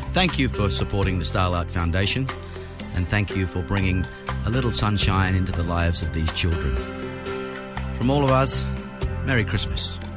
Thank you for supporting the Starlight Foundation, and thank you for bringing a little sunshine into the lives of these children. From all of us, Merry Christmas.